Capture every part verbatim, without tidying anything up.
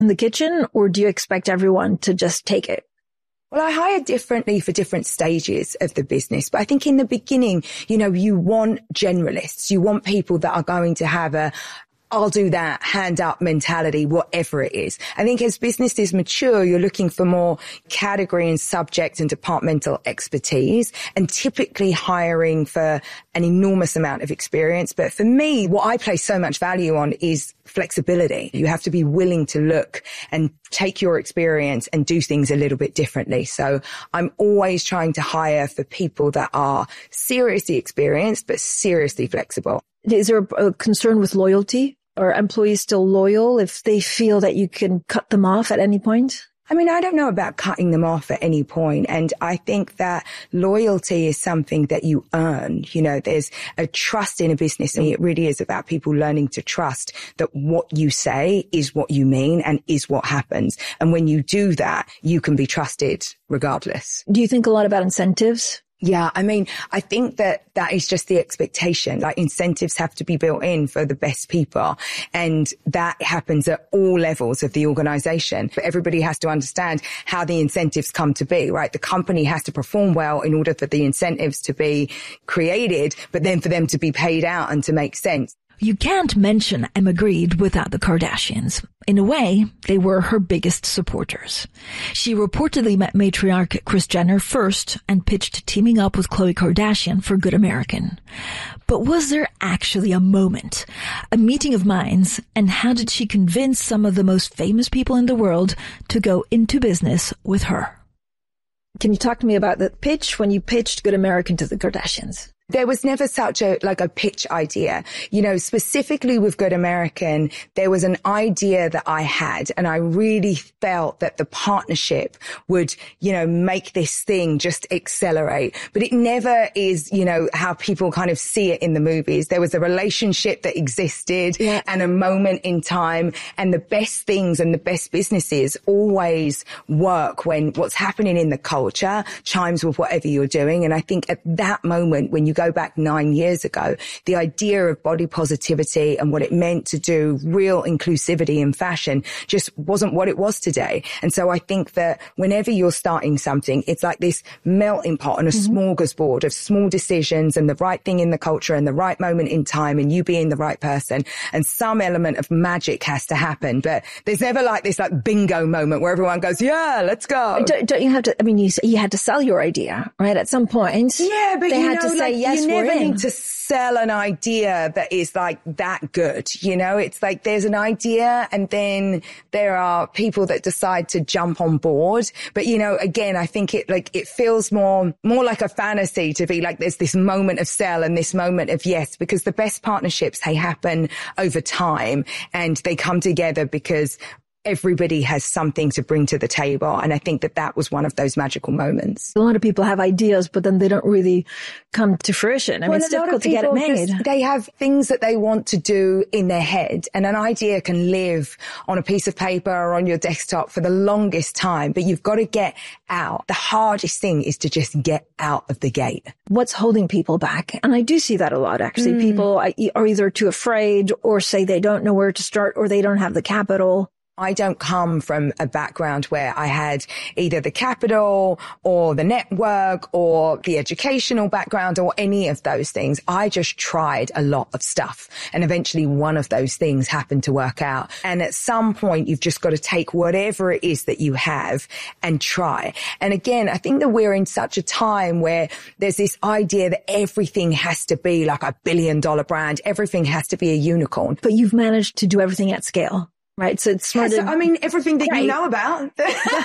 in the kitchen, or do you expect everyone to just take it? Well, I hire differently for different stages of the business. But I think in the beginning, you know, you want generalists. You want people that are going to have a, I'll do that, hand up mentality, whatever it is. I think as businesses mature, you're looking for more category and subject and departmental expertise, and typically hiring for an enormous amount of experience. But for me, what I place so much value on is flexibility. You have to be willing to look and take your experience and do things a little bit differently. So I'm always trying to hire for people that are seriously experienced, but seriously flexible. Is there a concern with loyalty? Are employees still loyal if they feel that you can cut them off at any point? I mean, I don't know about cutting them off at any point. And I think that loyalty is something that you earn. You know, there's a trust in a business, and it really is about people learning to trust that what you say is what you mean and is what happens. And when you do that, you can be trusted regardless. Do you think a lot about incentives? Yeah, I mean, I think that that is just the expectation. Like, incentives have to be built in for the best people. And that happens at all levels of the organization. But everybody has to understand how the incentives come to be, right? The company has to perform well in order for the incentives to be created, but then for them to be paid out and to make sense. You can't mention Emma Grede without the Kardashians. In a way, they were her biggest supporters. She reportedly met matriarch Kris Jenner first and pitched teaming up with Khloe Kardashian for Good American. But was there actually a moment, a meeting of minds, and how did she convince some of the most famous people in the world to go into business with her? Can you talk to me about the pitch when you pitched Good American to the Kardashians? There was never such a, like a pitch idea. You know, specifically with Good American, there was an idea that I had, and I really felt that the partnership would, you know, make this thing just accelerate. But it never is, you know, how people kind of see it in the movies. There was a relationship that existed yeah. and a moment in time, and the best things and the best businesses always work when what's happening in the culture chimes with whatever you're doing. And I think at that moment, when you go back nine years ago, the idea of body positivity and what it meant to do real inclusivity in fashion just wasn't what it was today. And so I think that whenever you're starting something, it's like this melting pot and a mm-hmm. smorgasbord of small decisions and the right thing in the culture and the right moment in time and you being the right person, and some element of magic has to happen. But there's never like this like bingo moment where everyone goes, yeah, let's go. Don't, don't you have to, I mean, you, you had to sell your idea, right? At some point. Yeah, but they you had know, to say, like, yes, you never we're in. need to sell an idea that is like that good. You know, it's like there's an idea and then there are people that decide to jump on board. But, you know, again, I think it like it feels more, more like a fantasy to be like there's this moment of sell and this moment of yes, because the best partnerships, they happen over time and they come together because everybody has something to bring to the table. And I think that that was one of those magical moments. A lot of people have ideas, but then they don't really come to fruition. I well, mean, it's difficult to get it made. Just, they have things that they want to do in their head, and an idea can live on a piece of paper or on your desktop for the longest time, but you've got to get out. The hardest thing is to just get out of the gate. What's holding people back? And I do see that a lot, actually. Mm. People are either too afraid or say they don't know where to start or they don't have the capital. I don't come from a background where I had either the capital or the network or the educational background or any of those things. I just tried a lot of stuff, and eventually one of those things happened to work out. And at some point, you've just got to take whatever it is that you have and try. And again, I think that we're in such a time where there's this idea that everything has to be like a billion dollar brand. Everything has to be a unicorn. But you've managed to do everything at scale. Right, so it's smart. Yeah, so, I mean, everything that right. you know about. Okay,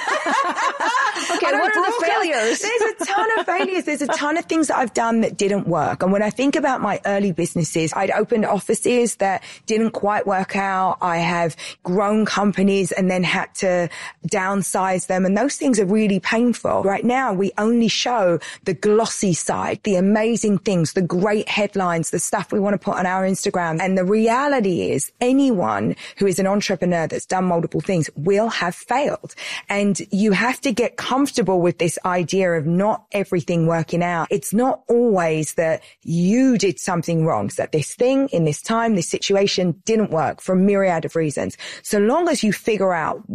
what are the failures? There's a ton of failures. There's a ton of things that I've done that didn't work. And when I think about my early businesses, I'd opened offices that didn't quite work out. I have grown companies and then had to downsize them. And those things are really painful. Right now, we only show the glossy side, the amazing things, the great headlines, the stuff we want to put on our Instagram. And the reality is anyone who is an entrepreneur entrepreneur that's done multiple things will have failed. And you have to get comfortable with this idea of not everything working out. It's not always that you did something wrong. It's that this thing in this time, this situation didn't work for a myriad of reasons. So long as you figure out